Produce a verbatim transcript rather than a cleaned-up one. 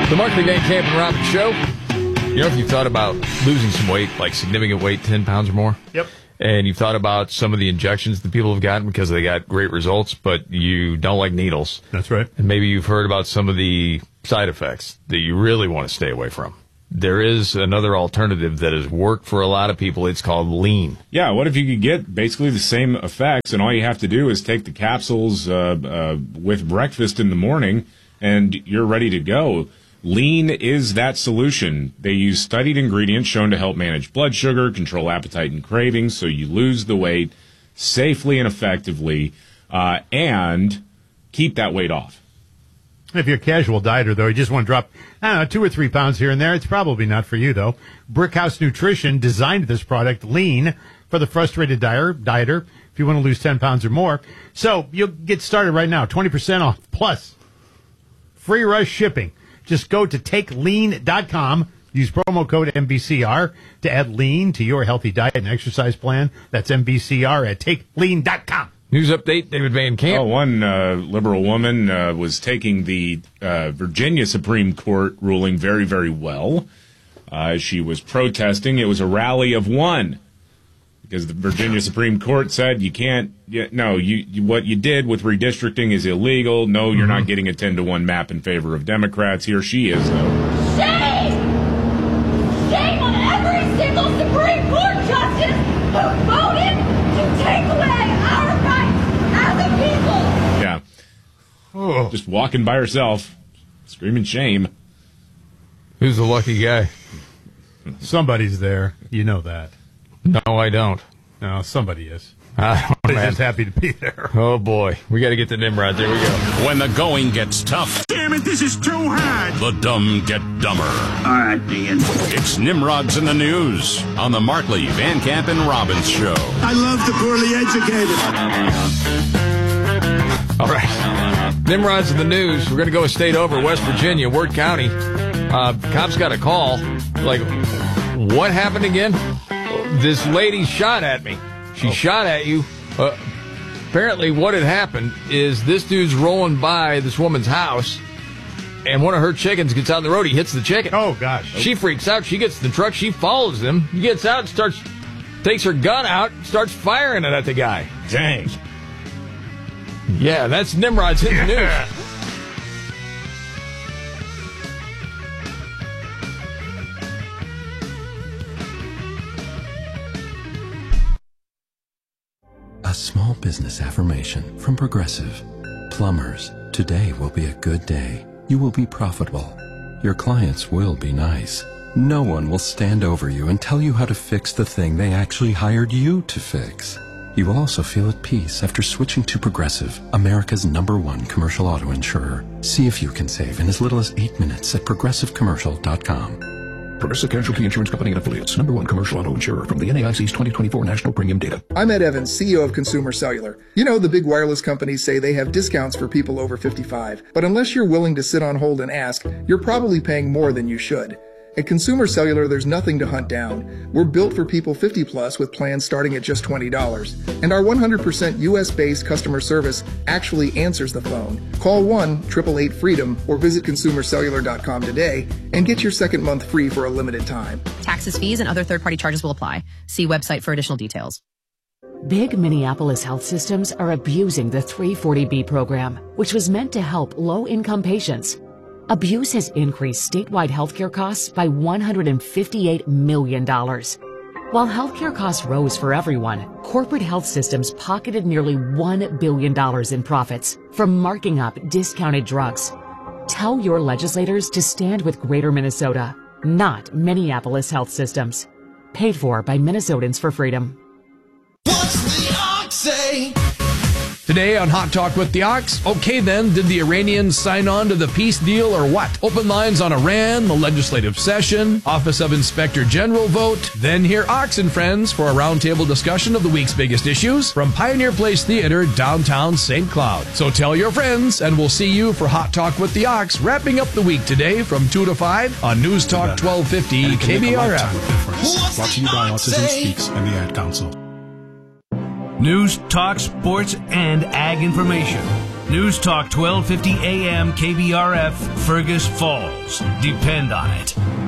The Markley Van Camp and Robbins Show. You know, if you've thought about losing some weight, like significant weight, ten pounds or more. Yep. And you've thought about some of the injections that people have gotten because they got great results, but you don't like needles. That's right. And maybe you've heard about some of the side effects that you really want to stay away from. There is another alternative that has worked for a lot of people. It's called lean. Yeah, what if you could get basically the same effects, and all you have to do is take the capsules uh, uh, with breakfast in the morning, and you're ready to go. Lean is that solution. They use studied ingredients shown to help manage blood sugar, control appetite and cravings, so you lose the weight safely and effectively, uh, and keep that weight off. If you're a casual dieter, though, you just want to drop, I don't know, two or three pounds here and there, it's probably not for you, though. Brickhouse Nutrition designed this product, Lean, for the frustrated dieter, dieter if you want to lose ten pounds or more. So you'll get started right now, twenty percent off, plus free rush shipping. Just go to take lean dot com, use promo code M B C R to add lean to your healthy diet and exercise plan. That's M B C R at take lean dot com. News update, David Van Camp. Oh, one uh, liberal woman uh, was taking the uh, Virginia Supreme Court ruling very, very well. Uh, she was protesting. It was a rally of one because the Virginia Supreme Court said you can't, you, no, you, you what you did with redistricting is illegal. No, you're mm-hmm. not getting a ten to one map in favor of Democrats. Here she is, though. Shame! Shame on every single Supreme Court justice who voted to take away our rights as a people! Yeah. Oh. Just walking by herself, screaming shame. Who's the lucky guy? Somebody's there. You know that. No, I don't. No, somebody is. I don't They're just happy to be there. Oh, boy. We got to get to Nimrod. There we go. When the going gets tough. Damn it, this is too hard. The dumb get dumber. All right, Dean. It's Nimrod's in the News on the Markley, Van Camp, and Robbins Show. I love the poorly educated. All right. Nimrod's in the News. We're going to go a state over, West Virginia, Wirt County. Uh, cops got a call. Like, what happened again? This lady shot at me. She oh. shot at you. Uh, apparently what had happened is this dude's rolling by this woman's house, and one of her chickens gets out on the road. He hits the chicken. Oh, gosh. She freaks out. She gets in the truck. She follows him. He gets out and starts, takes her gun out, starts firing it at the guy. Dang. Yeah, that's Nimrod's in the yeah. news. A small business affirmation from Progressive. Plumbers, today will be a good day. You will be profitable. Your clients will be nice. No one will stand over you and tell you how to fix the thing they actually hired you to fix. You will also feel at peace after switching to Progressive, America's number one commercial auto insurer. See if you can save in as little as eight minutes at progressive commercial dot com. Progressive Casualty Insurance Company and Affiliates. Number one commercial auto insurer from the N A I C's twenty twenty-four National Premium Data. I'm Ed Evans, C E O of Consumer Cellular. You know, the big wireless companies say they have discounts for people over fifty-five. But unless you're willing to sit on hold and ask, you're probably paying more than you should. At Consumer Cellular, there's nothing to hunt down. We're built for people fifty plus with plans starting at just twenty dollars. And our one hundred percent U S based customer service actually answers the phone. Call one eight eight eight freedom or visit consumer cellular dot com today and get your second month free for a limited time. Taxes, fees, and other third-party charges will apply. See website for additional details. Big Minneapolis health systems are abusing the three forty B program, which was meant to help low-income patients. Abuse has increased statewide healthcare costs by one hundred fifty-eight million dollars. While healthcare costs rose for everyone, corporate health systems pocketed nearly one billion dollars in profits from marking up discounted drugs. Tell your legislators to stand with Greater Minnesota, not Minneapolis health systems. Paid for by Minnesotans for Freedom. What's the ox say? Today on Hot Talk with the Ox, okay then, did the Iranians sign on to the peace deal or what? Open lines on Iran, the legislative session, Office of Inspector General vote, then hear Ox and friends for a roundtable discussion of the week's biggest issues from Pioneer Place Theater, downtown Saint Cloud. So tell your friends, and we'll see you for Hot Talk with the Ox, wrapping up the week today from two to five on News Talk twelve fifty K B R F. Brought to you by Autism Speaks and the Ad Council. News, talk, sports, and ag information. News Talk twelve fifty A M K B R F, Fergus Falls. Depend on it.